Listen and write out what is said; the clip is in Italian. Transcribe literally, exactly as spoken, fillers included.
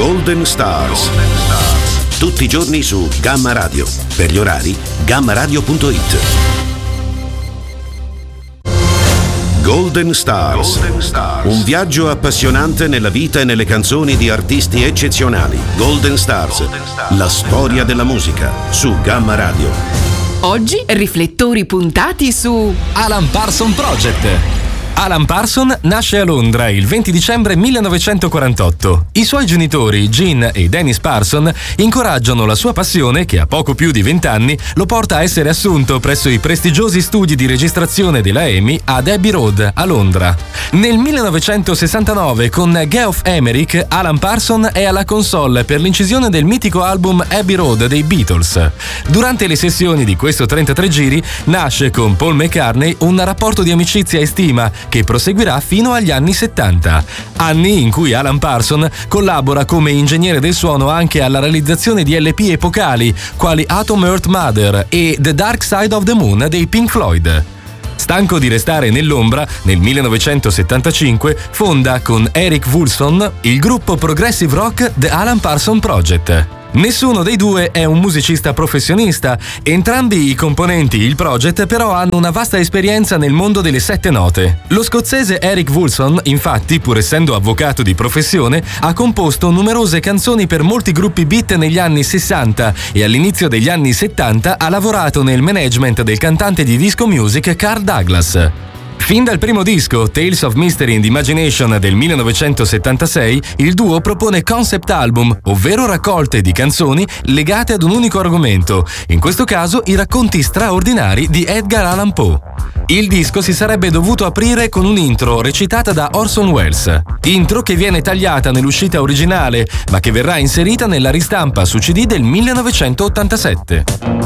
Golden Stars. Tutti i giorni su Gamma Radio. Per gli orari, gamma radio punto it. Golden Stars. Golden Stars. Un viaggio appassionante nella vita e nelle canzoni di artisti eccezionali. Golden Stars. Golden Stars. La storia della musica su Gamma Radio. Oggi riflettori puntati su Alan Parsons Project. Alan Parsons nasce a Londra il venti dicembre millenovecentoquarantotto. I suoi genitori, Gene e Dennis Parsons, incoraggiano la sua passione, che a poco più di vent'anni lo porta a essere assunto presso i prestigiosi studi di registrazione della EMI ad Abbey Road, a Londra. Nel millenovecentosessantanove, con Geoff Emerick, Alan Parsons è alla console per l'incisione del mitico album Abbey Road dei Beatles. Durante le sessioni di questo trentatré giri nasce con Paul McCartney un rapporto di amicizia e stima che proseguirà fino agli anni settanta, anni in cui Alan Parsons collabora come ingegnere del suono anche alla realizzazione di L P epocali quali Atom Earth Mother e The Dark Side of the Moon dei Pink Floyd. Stanco di restare nell'ombra, nel millenovecentosettantacinque fonda con Eric Woolfson il gruppo progressive rock The Alan Parsons Project. Nessuno dei due è un musicista professionista, entrambi i componenti il project però hanno una vasta esperienza nel mondo delle sette note. Lo scozzese Eric Woolfson, infatti, pur essendo avvocato di professione, ha composto numerose canzoni per molti gruppi beat negli anni sessanta e all'inizio degli anni settanta ha lavorato nel management del cantante di disco music Carl Douglas. Fin dal primo disco, Tales of Mystery and Imagination del millenovecentosettantasei, il duo propone concept album, ovvero raccolte di canzoni legate ad un unico argomento, in questo caso i racconti straordinari di Edgar Allan Poe. Il disco si sarebbe dovuto aprire con un intro recitata da Orson Welles, intro che viene tagliata nell'uscita originale, ma che verrà inserita nella ristampa su C D del millenovecentottantasette.